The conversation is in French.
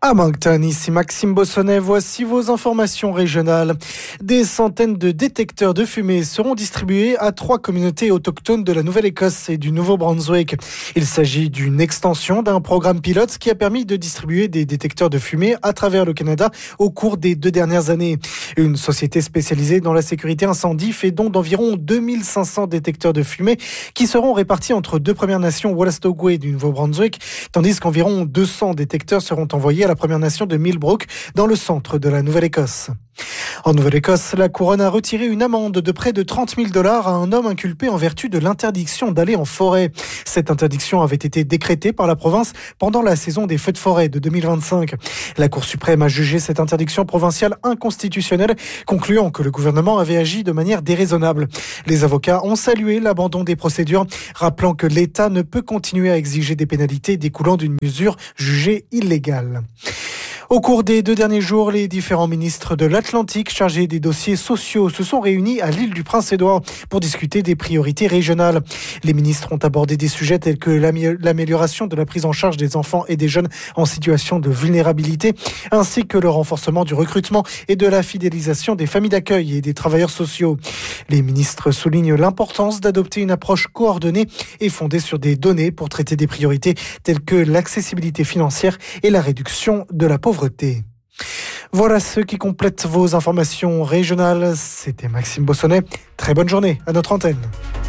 À Moncton, ici Maxime Bossonnet, voici vos informations régionales. Des centaines de détecteurs de fumée seront distribués à 3 communautés autochtones de la Nouvelle-Écosse et du Nouveau-Brunswick. Il s'agit d'une extension d'un programme pilote qui a permis de distribuer des détecteurs de fumée à travers le Canada au cours des 2 dernières années. Une société spécialisée dans la sécurité incendie fait don d'environ 2500 détecteurs de fumée qui seront répartis entre 2 Premières Nations, Wolastoqua et du Nouveau-Brunswick, tandis qu'environ 200 détecteurs seront envoyés à la Première Nation de Millbrook, dans le centre de la Nouvelle-Écosse. En Nouvelle-Écosse, la couronne a retiré une amende de près de $30,000 à un homme inculpé en vertu de l'interdiction d'aller en forêt. Cette interdiction avait été décrétée par la province pendant la saison des feux de forêt de 2025. La Cour suprême a jugé cette interdiction provinciale inconstitutionnelle, concluant que le gouvernement avait agi de manière déraisonnable. Les avocats ont salué l'abandon des procédures, rappelant que l'État ne peut continuer à exiger des pénalités découlant d'une mesure jugée illégale. Au cours des 2 derniers jours, les différents ministres de l'Atlantique chargés des dossiers sociaux se sont réunis à l'île du Prince-Édouard pour discuter des priorités régionales. Les ministres ont abordé des sujets tels que l'amélioration de la prise en charge des enfants et des jeunes en situation de vulnérabilité, ainsi que le renforcement du recrutement et de la fidélisation des familles d'accueil et des travailleurs sociaux. Les ministres soulignent l'importance d'adopter une approche coordonnée et fondée sur des données pour traiter des priorités telles que l'accessibilité financière et la réduction de la pauvreté. Voilà ce qui complète vos informations régionales. C'était Maxime Bossonnet. Très bonne journée à notre antenne.